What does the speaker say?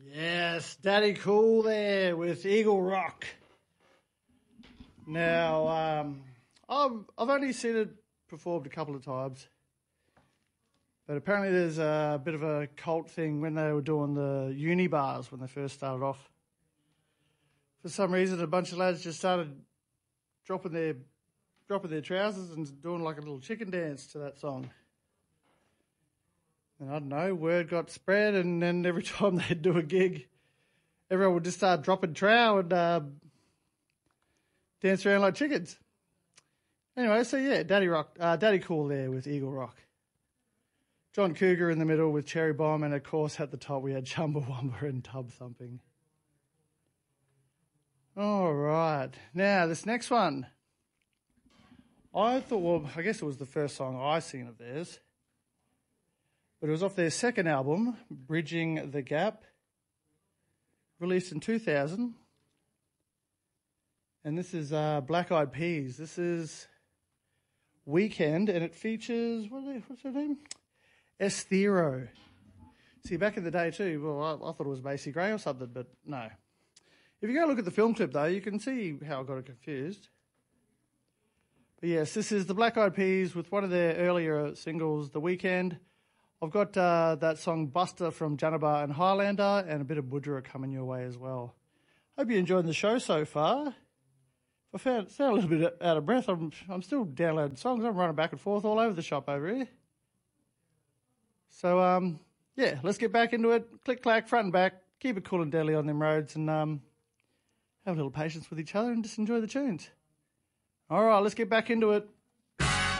Yes, Daddy Cool there with Eagle Rock. Now, I've only seen it performed a couple of times, but apparently there's a bit of a cult thing when they were doing the uni bars when they first started off. For some reason, a bunch of lads just started dropping their trousers and doing like a little chicken dance to that song. And I don't know, word got spread, and then every time they'd do a gig, everyone would just start dropping trow and dance around like chickens. Anyway, so yeah, Daddy Cool there with Eagle Rock. John Cougar in the middle with Cherry Bomb, and of course at the top we had Chumbawamba and Tub Thumping. All right, now this next one. I guess it was the first song I seen of theirs. But it was off their second album, Bridging the Gap, released in 2000. And this is Black Eyed Peas. This is Weekend, and it features, what's her name? Esthero. See, back in the day too, well, I thought it was Macy Gray or something, but no. If you go look at the film clip, though, you can see how I got it confused. But yes, this is the Black Eyed Peas with one of their earlier singles, The Weekend. I've got that song Buster from Janabar and Highlander and a bit of Budra coming your way as well. Hope you're enjoying the show so far. If I sound a little bit out of breath, I'm still downloading songs. I'm running back and forth all over the shop over here. So, yeah, let's get back into it. Click-clack, front and back. Keep it cool and deadly on them roads and have a little patience with each other and just enjoy the tunes. All right, let's get back into it.